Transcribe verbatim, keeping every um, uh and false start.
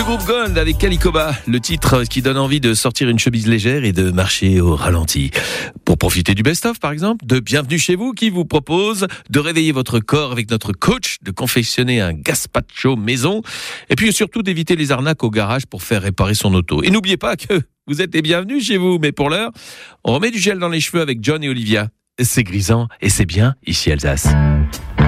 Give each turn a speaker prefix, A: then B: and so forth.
A: groupe Gold avec Kalikoba, le titre qui donne envie de sortir une chemise légère et de marcher au ralenti. Pour profiter du best-of par exemple, de Bienvenue chez vous qui vous propose de réveiller votre corps avec notre coach, de confectionner un gazpacho maison et puis surtout d'éviter les arnaques au garage pour faire réparer son auto. Et n'oubliez pas que vous êtes les bienvenus chez vous, mais pour l'heure, on remet du gel dans les cheveux avec John et Olivia. C'est grisant et c'est bien ici Alsace.